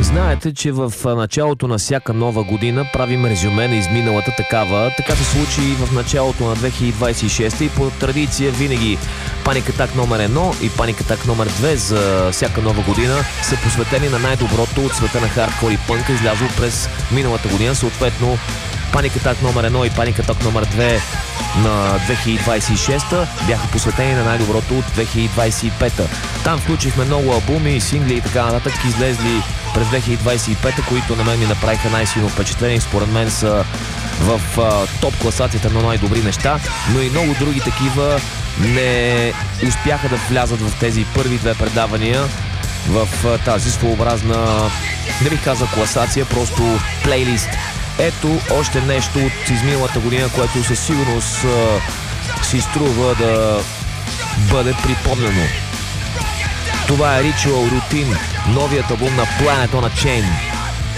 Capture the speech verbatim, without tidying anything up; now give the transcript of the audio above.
Знаете, че в началото на всяка нова година правим резюме на изминалата такава. Така се случи и в началото на две хиляди двадесет и шеста и по традиция винаги Panic Attack номер едно и Panic Attack номер две за всяка нова година са посветени на най-доброто от света на хардкор и пънка, излязло през миналата година. Съответно Panic Attack номер едно и Panic Attack номер две на две хиляди двадесет и шеста бяха посветени на най-доброто от две хиляди двадесет и пета. Там включихме много албуми, сингли и така нататък, излезли през две хиляди двадесет и пета, които на мен ми направиха най-силно впечатление и според мен са в а, топ класацията на най-добри неща, но и много други такива не успяха да влязат в тези първи две предавания в а, тази своеобразна, не бих казал класация, просто плейлист. Ето още нещо от изминалата година, което със сигурност а, си струва да бъде припомнено. Това е Ritual Routine, новият албум на Planet on a Chain.